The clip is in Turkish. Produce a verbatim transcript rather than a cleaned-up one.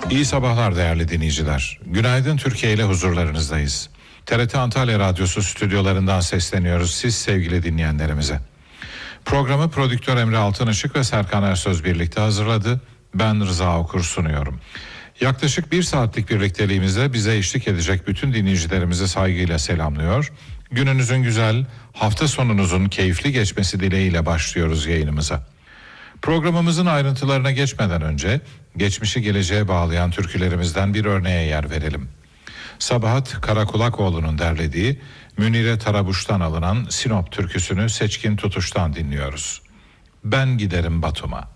İyi sabahlar değerli dinleyiciler. Günaydın Türkiye ile huzurlarınızdayız. T R T Antalya Radyosu stüdyolarından sesleniyoruz siz sevgili dinleyenlerimize. Programı prodüktör Emre Altınışık ve Serkan Ersöz birlikte hazırladı. Ben Rıza Okur sunuyorum. Yaklaşık bir saatlik birlikteliğimizde bize eşlik edecek bütün dinleyicilerimizi saygıyla selamlıyor. Gününüzün güzel, hafta sonunuzun keyifli geçmesi dileğiyle başlıyoruz yayınımıza. Programımızın ayrıntılarına geçmeden önce geçmişi geleceğe bağlayan türkülerimizden bir örneğe yer verelim. Sabahat Karakulakoğlu'nun derlediği Münire Tarabuş'tan alınan Sinop türküsünü Seçkin Tutuş'tan dinliyoruz. Ben giderim Batum'a.